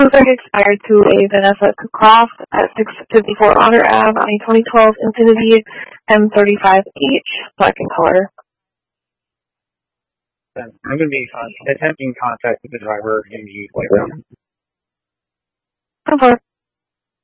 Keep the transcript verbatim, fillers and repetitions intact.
Contract expired to a Vanessa Croft at six fifty-four Otter Ave on a twenty twelve Infiniti M thirty-five H, black in color. I'm going to be con- attempting contact with the driver in the playground. Go for it.